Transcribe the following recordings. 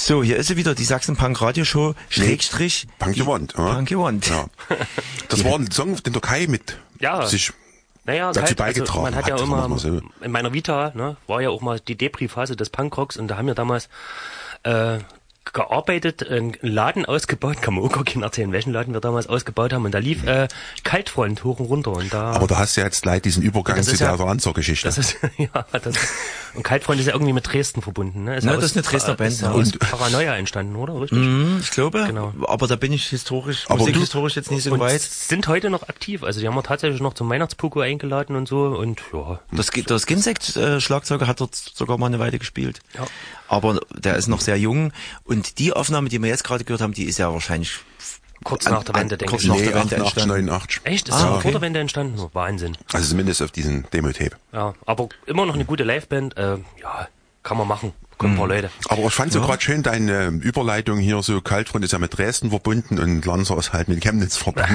So, hier ist sie wieder, die Sachsen-Punk-Radio-Show, Schrägstrich. Punk Gewand. Punk Gewand. Ja. Das war ein Song, den Türkei mit sich dazu beigetragen man hat. Ja immer, so. In meiner Vita, ne, war ja auch mal die Depri-Phase des Punkrocks und da haben wir damals gearbeitet, einen Laden ausgebaut, kann man auch gar nicht erzählen, welchen Laden wir damals ausgebaut haben, und da lief Kaltfront hoch und runter. Und da, aber da hast du ja jetzt gleich diesen Übergang zu der Lanzer-Geschichte. Und Kaltfront ist ja irgendwie mit Dresden verbunden. Ne? Das ist eine Dresdner Band. Ist aus Paranoia entstanden, oder? Richtig? Ich glaube, genau. Aber da bin ich musikhistorisch jetzt nicht so weit. Sind heute noch aktiv, also die haben wir tatsächlich noch zum Weihnachtspuko eingeladen und so, und ja. Der Skinsex-Schlagzeuger hat dort sogar mal eine Weile gespielt. Ja. Aber der ist noch sehr jung, und die Aufnahme, die wir jetzt gerade gehört haben, die ist ja wahrscheinlich kurz nach der Wende, denke ich. Kurz nach der Wende entstanden. 89. Echt? Ist vor der Wende entstanden? Oh, Wahnsinn. Also zumindest auf diesen Demo-Tape. Ja, aber immer noch eine gute Liveband. Ja, kann man machen. Kommen ein paar Leute. Aber ich fand so gerade schön deine Überleitung hier, so Kaltfront ist ja mit Dresden verbunden und Lanzer ist halt mit Chemnitz verbunden.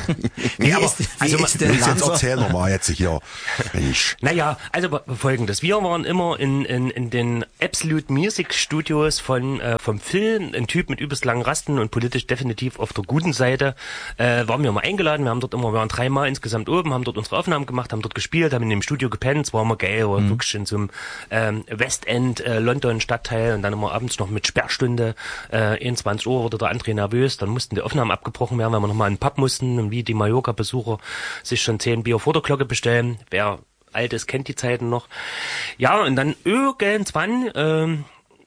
Jetzt erzähl doch mal jetzt hier. Mensch. Naja, also Folgendes. Wir waren immer in den Absolute Music Studios vom Film, ein Typ mit übelst langen Rasten und politisch definitiv auf der guten Seite, waren wir mal eingeladen. Wir waren 3 Mal insgesamt oben, haben dort unsere Aufnahmen gemacht, haben dort gespielt, haben in dem Studio gepennt. Es war immer geil, war wirklich in so einem Westend London Stadtteil, und dann immer abends noch mit Sperrstunde, 21 Uhr wurde der André nervös, dann mussten die Aufnahmen abgebrochen werden, weil wir nochmal in den Pub mussten, und wie die Mallorca-Besucher sich schon 10 Bier vor der Glocke bestellen. Wer alt ist, kennt die Zeiten noch. Ja, und dann irgendwann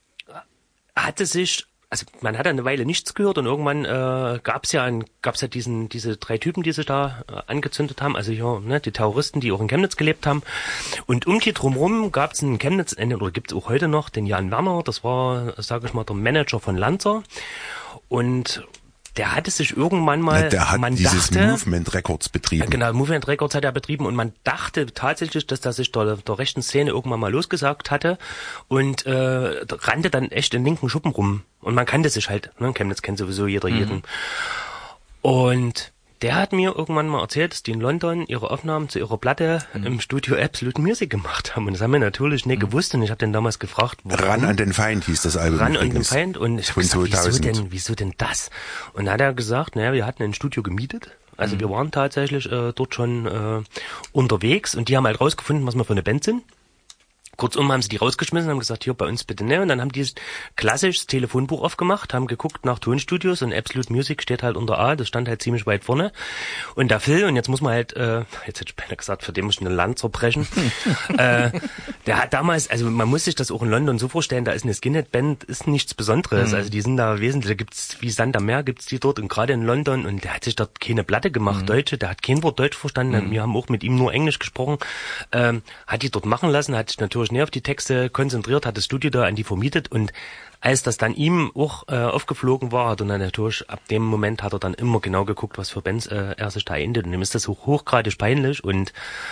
man hat eine Weile nichts gehört, und irgendwann gab's ja diese 3 Typen, die sich da angezündet haben, also hier, ne, die Terroristen, die auch in Chemnitz gelebt haben. Und um die drumherum gab's in Chemnitz, oder gibt's auch heute noch, den Jan Werner, das war, sage ich mal, der Manager von Lanzer, und der hatte sich irgendwann mal... Der hat dieses Movement Records betrieben. Genau, Movement Records hat er betrieben, und man dachte tatsächlich, dass er sich der rechten Szene irgendwann mal losgesagt hatte und rannte dann echt in linken Schuppen rum. Und man kannte sich halt, ne? Chemnitz kennt sowieso jeder jeden. Und der hat mir irgendwann mal erzählt, dass die in London ihre Aufnahmen zu ihrer Platte im Studio Absolute Music gemacht haben. Und das haben wir natürlich nicht gewusst. Und ich habe den damals gefragt, warum? Ran an den Feind hieß das Album. Ran an den Feind. Und ich habe gesagt, wieso denn das? Und dann hat er gesagt, naja, wir hatten ein Studio gemietet. Also wir waren tatsächlich dort schon unterwegs. Und die haben halt rausgefunden, was wir für eine Band sind. Kurzum haben sie die rausgeschmissen, haben gesagt, hier bei uns bitte ne. Und dann haben die klassisches Telefonbuch aufgemacht, haben geguckt nach Tonstudios, und Absolute Music steht halt unter A, das stand halt ziemlich weit vorne. Und der Phil, und jetzt muss man halt, jetzt hätte ich beinahe gesagt, für den muss ich eine Land zerbrechen. Der hat damals, also man muss sich das auch in London so vorstellen, da ist eine Skinhead-Band, ist nichts Besonderes. Also die sind da wesentlich, da gibt's wie Sand am Meer, gibt's die dort, und gerade in London, und der hat sich dort keine Platte gemacht, Deutsche, der hat kein Wort Deutsch verstanden, wir haben auch mit ihm nur Englisch gesprochen, hat die dort machen lassen, hat sich natürlich näher auf die Texte konzentriert, hat das Studio da an die vermietet, und als das dann ihm auch aufgeflogen war, hat er dann natürlich, ab dem Moment hat er dann immer genau geguckt, was für Bands er sich da eindet, und ihm ist das hochgradig peinlich, und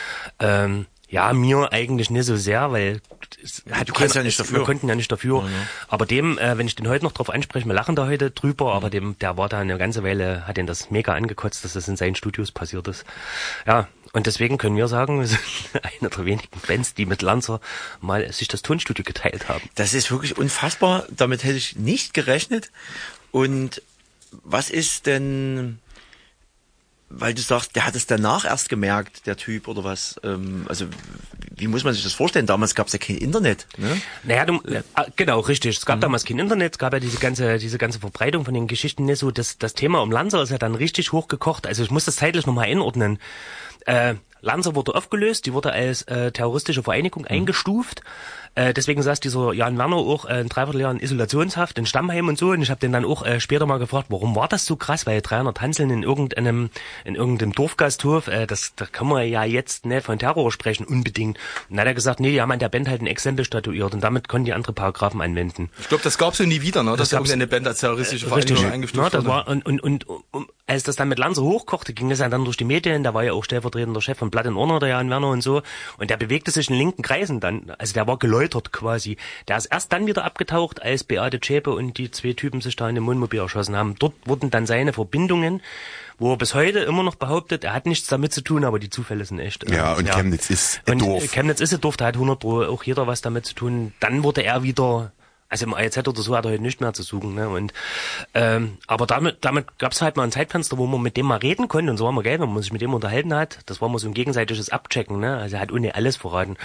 ja, mir eigentlich nicht so sehr, weil du kannst ja nicht dafür. Wir konnten ja nicht dafür. Aber wenn ich den heute noch drauf anspreche, wir lachen da heute drüber, aber der war da eine ganze Weile, hat ihn das mega angekotzt, dass das in seinen Studios passiert ist. Ja, und deswegen können wir sagen, wir sind eine der wenigen Bands, die mit Lanzer mal sich das Tonstudio geteilt haben. Das ist wirklich unfassbar, damit hätte ich nicht gerechnet. Und was ist denn... Weil du sagst, der hat es danach erst gemerkt, der Typ, oder was? Also wie muss man sich das vorstellen? Damals gab es ja kein Internet, ne? Naja, genau, richtig. Es gab damals kein Internet, es gab ja diese ganze Verbreitung von den Geschichten nicht so. Das Thema um Lanzer ist ja dann richtig hochgekocht. Also ich muss das zeitlich nochmal einordnen. Lanzer wurde aufgelöst, die wurde als terroristische Vereinigung eingestuft. Deswegen saß dieser Jan Werner auch ein Dreivierteljahr in Isolationshaft, in Stammheim und so. Und ich habe den dann auch später mal gefragt, warum war das so krass? Weil 300 Hanseln in irgendeinem Dorfgasthof, da kann man ja jetzt nicht von Terror sprechen, unbedingt. Und dann hat er gesagt, nee, die haben an der Band halt ein Exempel statuiert, und damit konnten die andere Paragraphen anwenden. Ich glaube, das gab's ja nie wieder, ne? Dass eine Band als terroristische Vereinigung eingestuft wurde. Und als das dann mit Lanzer hochkochte, ging das ja dann durch die Medien, da war ja auch stellvertretender Chef von Blood and Honor, der Jan Werner und so, und der bewegte sich in linken Kreisen dann, also der war geläutert quasi. Der ist erst dann wieder abgetaucht, als Beate Zschäpe und die 2 Typen sich da in dem Wohnmobil erschossen haben. Dort wurden dann seine Verbindungen, wo er bis heute immer noch behauptet, er hat nichts damit zu tun, aber die Zufälle sind echt. Ja, und ja. Chemnitz ist ein Dorf. Chemnitz ist ein Dorf, da hat 100% auch jeder was damit zu tun. Dann wurde er wieder Also im AEZ oder so hat er heute nicht mehr zu suchen, ne? Und aber damit gab's halt mal ein Zeitfenster, wo man mit dem mal reden konnte, und so war man geil, wenn man sich mit dem unterhalten hat. Das war mal so ein gegenseitiges Abchecken, ne? Also er hat ohne alles verraten.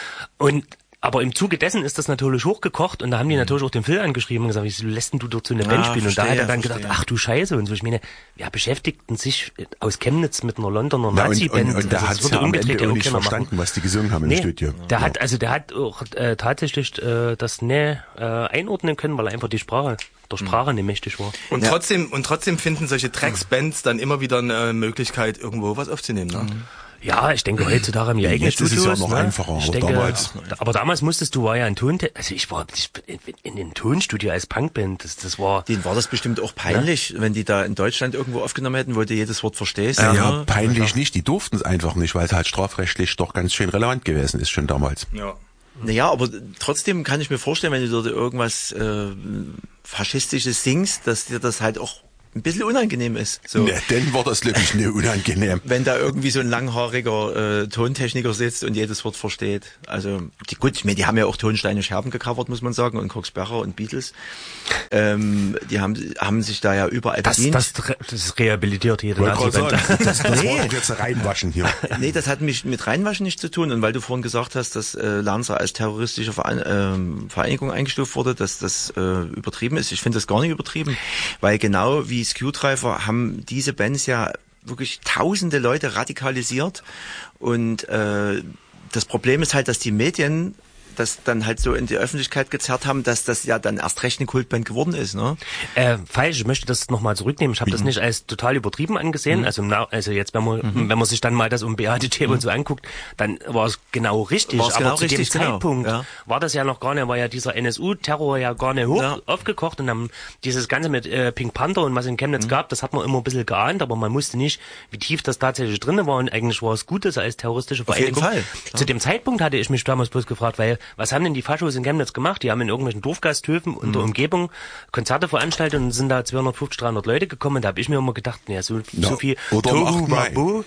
Aber im Zuge dessen ist das natürlich hochgekocht, und da haben die natürlich auch den Phil angeschrieben und gesagt, wieso lässt denn du dort so eine Band spielen? Und da hat er dann gedacht, ach du Scheiße, und so. Ich meine, wer beschäftigten sich aus Chemnitz mit einer Londoner Nazi-Band? Und der hat ja am Ende auch nicht verstanden, was die gesungen haben im Studio. Der hat auch tatsächlich das einordnen können, weil er einfach der Sprache nicht mächtig war. Und trotzdem finden solche Drecksbands dann immer wieder eine Möglichkeit, irgendwo was aufzunehmen, ne? Ja, ich denke, heutzutage haben die eigene Studios. Jetzt ist es ja noch einfacher, aber damals war ja ein ich war in dem Tonstudio als Punkband, das war... Denen war das bestimmt auch peinlich, wenn die da in Deutschland irgendwo aufgenommen hätten, wo du jedes Wort verstehst. Ja, peinlich nicht, die durften es einfach nicht, weil es halt strafrechtlich doch ganz schön relevant gewesen ist, schon damals. Ja. Naja, aber trotzdem kann ich mir vorstellen, wenn du dort irgendwas Faschistisches singst, dass dir das halt auch ein bisschen unangenehm ist. So. Ne, dann war das wirklich nicht unangenehm. Wenn da irgendwie so ein langhaariger Tontechniker sitzt und jedes Wort versteht. Also die haben ja auch Tonsteine Scherben gecovert, muss man sagen, und Coxsberger und Beatles. Die haben sich da ja überall bedient. Das rehabilitiert jede Nazi-Band. Das wollen wir jetzt reinwaschen hier. Nee, das hat mich mit reinwaschen nichts zu tun. Und weil du vorhin gesagt hast, dass Lanza als terroristische Vereinigung eingestuft wurde, dass das übertrieben ist. Ich finde das gar nicht übertrieben, weil genau wie Skewdriver haben diese Bands ja wirklich tausende Leute radikalisiert, und das Problem ist halt, dass die Medien das dann halt so in die Öffentlichkeit gezerrt haben, dass das ja dann erst recht eine Kultband geworden ist, ne? Falsch, ich möchte das nochmal zurücknehmen. Ich habe das nicht als total übertrieben angesehen. Also jetzt, wenn man sich dann mal das um BHDT und so anguckt, dann war es genau richtig. Aber zu dem Zeitpunkt war das ja noch gar nicht, war ja dieser NSU-Terror ja gar nicht aufgekocht, und dann dieses Ganze mit Pink Panther und was in Chemnitz gab, das hat man immer ein bisschen geahnt, aber man wusste nicht, wie tief das tatsächlich drin war, und eigentlich war es gut, dass er als terroristische Vereinigung. Auf jeden Fall. Zu dem Zeitpunkt hatte ich mich damals bloß gefragt, weil was haben denn die Faschos in Chemnitz gemacht? Die haben in irgendwelchen Dorfgasthöfen in der Umgebung Konzerte veranstaltet, und sind da 250, 300 Leute gekommen, und da habe ich mir immer gedacht, so viel Tohu Mabu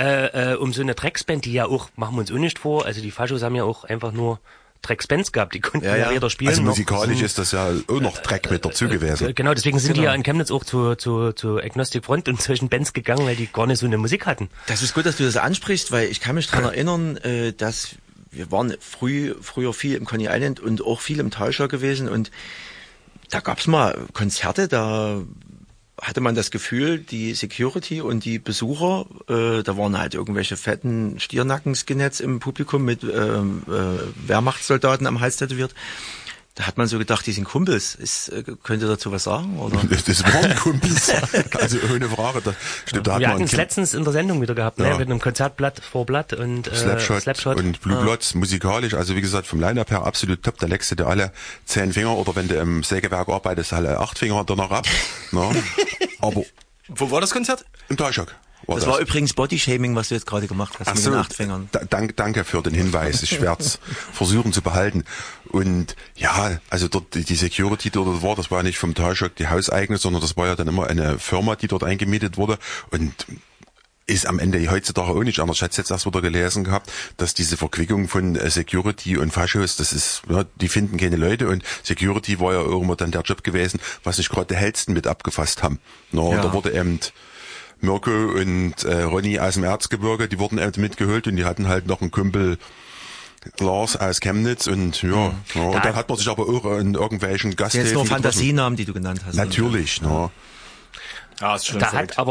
um so eine Drecksband, die ja auch, machen wir uns auch nicht vor, also die Faschos haben ja auch einfach nur Drecksbands gehabt, die konnten ja weder spielen. Also musikalisch ist das ja auch noch Dreck mit dazu gewesen. Genau, deswegen sind die ja in Chemnitz auch zu Agnostic Front und solchen Bands gegangen, weil die gar nicht so eine Musik hatten. Das ist gut, dass du das ansprichst, weil ich kann mich daran erinnern, dass wir waren früher viel im Coney Island und auch viel im Talschau gewesen, und da gab's mal Konzerte, da hatte man das Gefühl, die Security und die Besucher, da waren halt irgendwelche fetten Stiernacken-Skinheads im Publikum mit Wehrmachtssoldaten am Hals tätowiert. Da hat man so gedacht, die sind Kumpels. Könnt ihr dazu was sagen? Oder? Das waren Kumpels. Also ohne Frage. Wir hatten es letztens in der Sendung wieder gehabt, ne? Mit einem Konzertblatt vor Blatt und Slapshot und Blue Bloods, musikalisch. Also wie gesagt, vom Line-Up her absolut top. Da leckst du dir alle 10 Finger, oder wenn du im Sägewerk arbeitest, alle 8 Finger danach ab. No? Aber wo war das Konzert? Im Talschok. Das war übrigens Bodyshaming, was du jetzt gerade gemacht hast, mit den 8 Fingern. Danke für den Hinweis. Ich werde es versuchen zu behalten. Und ja, also dort die Security, die dort war, das war nicht vom Talschok die hauseigene, sondern das war ja dann immer eine Firma, die dort eingemietet wurde. Und ist am Ende heutzutage auch nicht anders. Ich hatte jetzt erst wieder gelesen gehabt, dass diese Verquickung von Security und Faschos, das ist, ja, die finden keine Leute, und Security war ja auch immer dann der Job gewesen, was nicht gerade die hellsten mit abgefasst haben. Da wurde eben Mirko und Ronny aus dem Erzgebirge, die wurden eben mitgeholt, und die hatten halt noch einen Kumpel Lars aus Chemnitz, und und dann hat man sich aber auch in irgendwelchen Gasthöfen. Jetzt nur Fantasienamen, die du genannt hast. Natürlich, Ja, ist schon da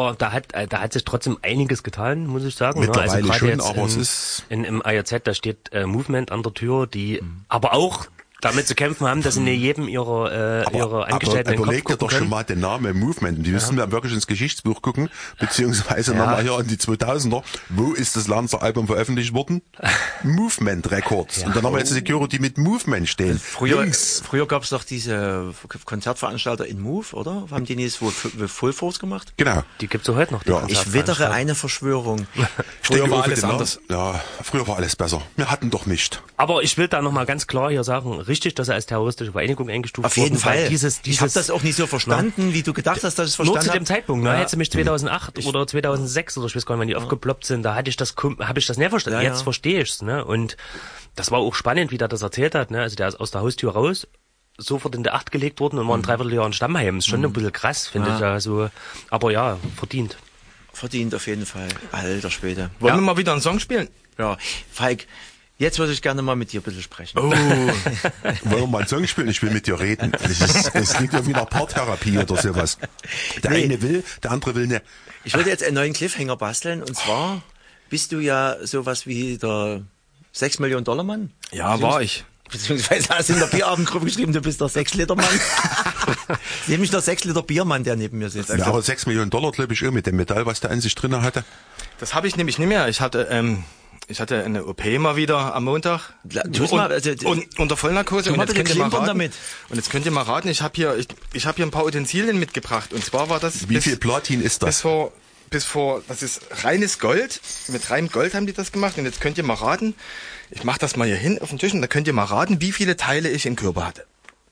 hat sich trotzdem einiges getan, muss ich sagen. Mittlerweile also schon, aber es ist im ARZ, da steht Movement an der Tür, die aber auch damit zu kämpfen haben, dass sie nicht jedem ihre Angestellten aber überleg dir doch schon mal den Namen Movement. Die müssen wir wirklich ins Geschichtsbuch gucken, beziehungsweise nochmal hier in die 2000er. Wo ist das Lanzer Album veröffentlicht worden? Movement Records. Und dann haben wir jetzt Security mit Movement stehen. Früher gab es doch diese Konzertveranstalter in Move, oder? Haben die nicht Full Force gemacht? Genau. Die gibt's auch heute noch. Ich wittere eine Verschwörung. Früher war alles anders. Ja, früher war alles besser. Wir hatten doch nicht. Aber ich will da nochmal ganz klar hier sagen, richtig, dass er als terroristische Vereinigung eingestuft wurde. Auf jeden Fall. Ich habe das auch nicht so verstanden, wie du gedacht hast, dass ich es verstanden habe. Nur zu dem Zeitpunkt, ne? Hättest du mich 2008 oder 2006 oder ich weiß gar nicht, wann die aufgeploppt sind, da habe ich das nicht verstanden. Jetzt verstehe ich's, ne? Und das war auch spannend, wie der das erzählt hat, ne? Also der ist aus der Haustür raus, sofort in der Acht gelegt worden und waren 3/4 Jahr in Stammheim. Ist schon ein bisschen krass, finde ich da so. Aber ja, verdient. Verdient auf jeden Fall. Alter Schwede. Wollen wir mal wieder einen Song spielen? Ja, Falk, jetzt würde ich gerne mal mit dir ein bisschen sprechen. Oh. Wollen wir mal einen Song spielen? Ich will mit dir reden. Es klingt irgendwie nach Paartherapie oder sowas. Der eine will, der andere will nicht. Ich würde jetzt einen neuen Cliffhanger basteln und zwar bist du ja sowas wie der 6 Millionen Dollar Mann. Ja, war ich. Beziehungsweise hast du in der Bierabendgruppe geschrieben, du bist der 6 Liter Mann. Nämlich der 6 Liter Biermann, der neben mir sitzt. Ja, aber 6 Millionen Dollar, glaube ich, mit dem Metall, was der an sich drin hatte. Das habe ich nämlich nicht mehr. Ich hatte eine OP mal wieder am Montag und unter Vollnarkose. Und jetzt könnt ihr mal raten. Damit. Und jetzt könnt ihr mal raten. Ich habe hier ein paar Utensilien mitgebracht. Und zwar war das. Wie viel Platin ist das? Das ist reines Gold. Mit reinem Gold haben die das gemacht. Und jetzt könnt ihr mal raten. Ich mache das mal hier hin auf den Tisch und da könnt ihr mal raten, wie viele Teile ich im Körper hatte.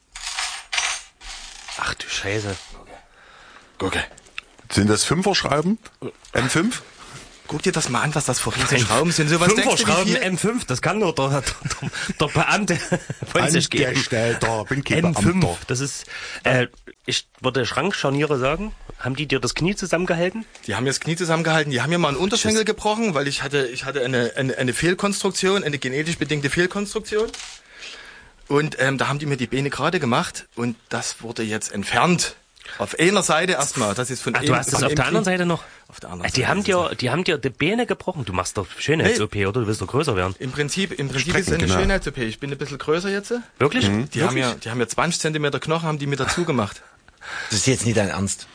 Ach du Scheiße. Gucke. Sind das 5er-Schrauben? M5? Guck dir das mal an, was das für riesige Schrauben sind. So was 5er-Schrauben M5, das kann nur der Beamte von sich geben. Angestellter, bin kein M5, Beamter. das ist, ich würde Schrankscharniere sagen. Haben die dir das Knie zusammengehalten? Die haben mir das Knie zusammengehalten. Die haben mir mal einen Unterschenkel gebrochen, weil ich hatte eine Fehlkonstruktion, eine genetisch bedingte Fehlkonstruktion. Und da haben die mir die Beine gerade gemacht und das wurde jetzt entfernt. Auf einer Seite erstmal. Das ist von du hast das auf der anderen Seite noch? Auf der anderen Seite. Die haben dir die Beine gebrochen. Du machst doch Schönheits-OP, oder? Du willst doch größer werden. Im Prinzip ist es eine Schönheits-OP. Ich bin ein bisschen größer jetzt. Wirklich? Die haben ja 20 Zentimeter Knochen, haben die mir dazu gemacht. Das ist jetzt nicht dein Ernst.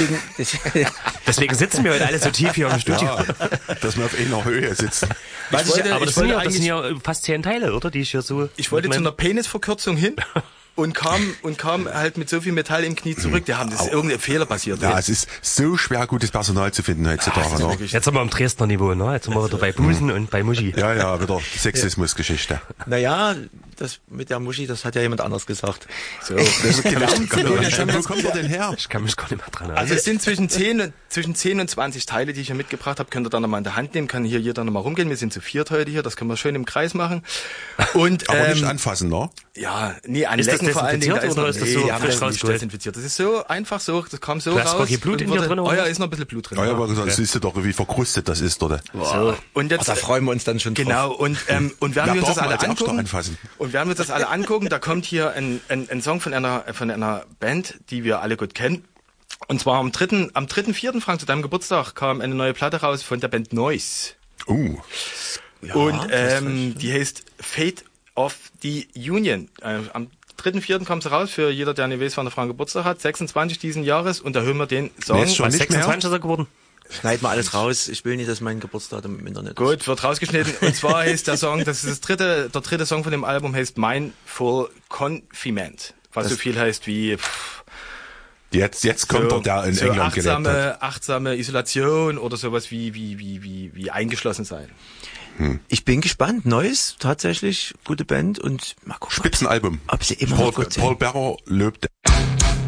Deswegen sitzen wir heute alle so tief hier im Studio. Ja, dass wir auf einer Höhe sitzen. Aber das sind ja fast 10 Teile, oder? Die ich hier so. Ich wollte zu einer Penisverkürzung hin. Und kam halt mit so viel Metall im Knie zurück. Die haben, das ist irgendein Fehler passiert. Ja, es ist so schwer, gutes Personal zu finden heutzutage. Ja, jetzt sind wir am Dresdner Niveau, ne? Jetzt sind wir wieder bei Busen und bei Muschi. Ja, wieder Sexismusgeschichte. Naja, das mit der Muschi, das hat ja jemand anders gesagt. So, wo kommt er denn her? Ich kann mich gar nicht mehr dran erinnern. Also es sind zwischen 10 und 20 Teile, die ich hier mitgebracht habe. Könnt ihr dann nochmal in der Hand nehmen, kann hier jeder nochmal rumgehen. Wir sind zu 4 heute hier, das können wir schön im Kreis machen. Und, aber nicht anfassen, ne? Ja, nee, anlecken vor allen Dingen. Oder ist das so frisch desinfiziert? Das ist so einfach so, das kam so raus. Hast du Blut in dir drin? Oh ja, ist noch ein bisschen Blut drin. Ja, aber sonst siehst du doch, wie verkrustet das ist, oder? So. Und jetzt, da freuen wir uns dann schon drauf. Genau, und während wir uns das alle angucken, da kommt hier ein Song von einer Band, die wir alle gut kennen. Und zwar am 3.4., Frank, zu deinem Geburtstag kam eine neue Platte raus von der Band Noise. Ja, und die heißt Fate of the Union. Am 3.4. kommt sie raus, für jeder, der nicht weiß, wann der Frank Geburtstag hat, 26 diesen Jahres, und da hören wir den Song. Nee, schon 26 ist er geworden. Schneid mal alles raus. Ich will nicht, dass mein Geburtstag im Internet ist. Gut, wird rausgeschnitten. Und zwar heißt der Song, das ist der dritte Song von dem Album, heißt Mindful Confinement. Was so viel heißt wie... Jetzt kommt der in England gelebt hat. Achtsame Isolation oder sowas wie eingeschlossen sein. Ich bin gespannt. Neues, tatsächlich, gute Band und mal gucken. Spitzenalbum. Ob sie immer noch gut sind. Paul Bearer lobt